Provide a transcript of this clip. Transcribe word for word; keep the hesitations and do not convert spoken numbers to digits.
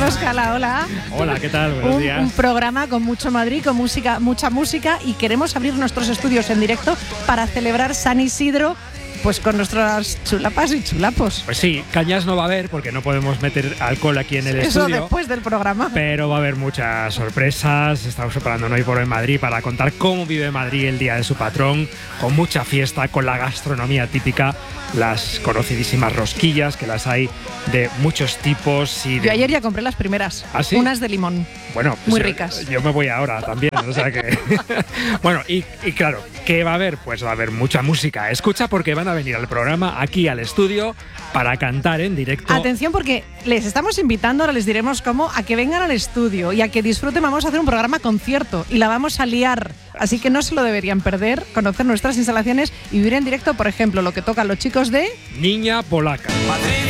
Carlos Cala, hola. Hola, ¿qué tal? Buenos un, días. Un programa con mucho Madrid, con música, mucha música, y queremos abrir nuestros estudios en directo para celebrar San Isidro, pues con nuestras chulapas y chulapos. Pues sí, cañas no va a haber porque no podemos meter alcohol aquí en el Eso estudio. después del programa. Pero va a haber muchas sorpresas. Estamos preparándonos hoy por en Madrid para contar cómo vive Madrid el día de su patrón, con mucha fiesta, con la gastronomía típica, las conocidísimas rosquillas, que las hay de muchos tipos. Y de... Yo ayer ya compré las primeras, ¿Ah, sí? unas de limón. Bueno, pues muy yo, ricas. Yo me voy ahora también, o sea que... Bueno, y, y claro, ¿qué va a haber? Pues va a haber mucha música. Escucha, porque van a venir al programa, aquí al estudio, para cantar en directo. Atención, porque les estamos invitando, ahora les diremos cómo, a que vengan al estudio y a que disfruten. Vamos a hacer un programa concierto y la vamos a liar. Así que no se lo deberían perder, conocer nuestras instalaciones y vivir en directo, por ejemplo, lo que tocan los chicos de... Niña Polaca.